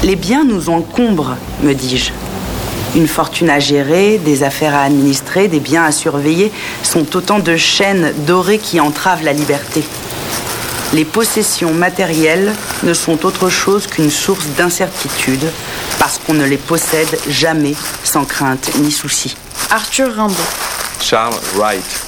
Les biens nous encombrent, me dis-je. Une fortune à gérer, des affaires à administrer, des biens à surveiller sont autant de chaînes dorées qui entravent la liberté. Les possessions matérielles ne sont autre chose qu'une source d'incertitude parce qu'on ne les possède jamais sans crainte ni souci. Arthur Rimbaud. Charles Wright.